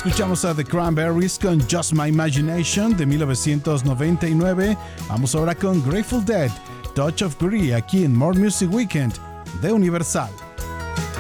Escuchamos a The Cranberries con Just My Imagination de 1999. Vamos ahora con Grateful Dead, Touch of Grey, aquí en More Music Weekend de Universal.